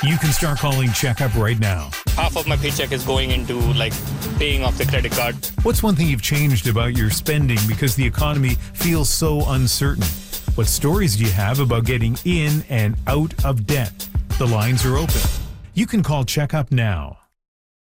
You can start calling Checkup right now. Half of my paycheck is going into paying off the credit card. What's one thing you've changed about your spending because the economy feels so uncertain? What stories do you have about getting in and out of debt? The lines are open. You can call Checkup now.